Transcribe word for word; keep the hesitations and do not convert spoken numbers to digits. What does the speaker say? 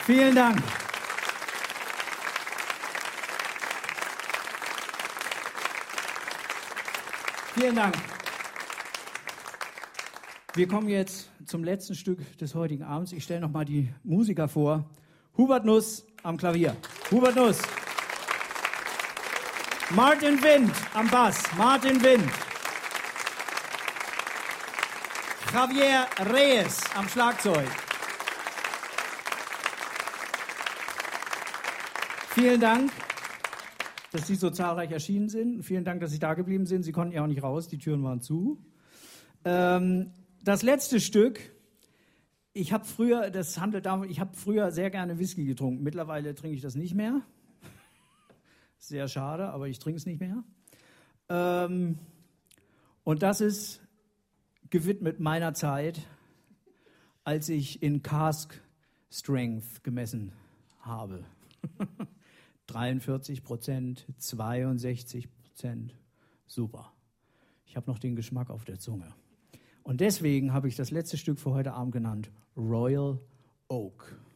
Vielen Dank. Vielen Dank. Wir kommen jetzt zum letzten Stück des heutigen Abends. Ich stelle noch mal die Musiker vor. Hubert Nuss am Klavier. Hubert Nuss. Martin Wind am Bass. Martin Wind. Javier Reyes am Schlagzeug. Vielen Dank, dass Sie so zahlreich erschienen sind. Vielen Dank, dass Sie da geblieben sind. Sie konnten ja auch nicht raus, die Türen waren zu. Ähm, das letzte Stück, ich habe früher, das handelt davon, ich habe früher sehr gerne Whisky getrunken. Mittlerweile trinke ich das nicht mehr. Sehr schade, aber ich trinke es nicht mehr. Ähm, und das ist gewidmet meiner Zeit, als ich in Cask Strength gemessen habe. dreiundvierzig Prozent, zweiundsechzig Prozent, super. Ich habe noch den Geschmack auf der Zunge. Und deswegen habe ich das letzte Stück für heute Abend genannt Royal Oak.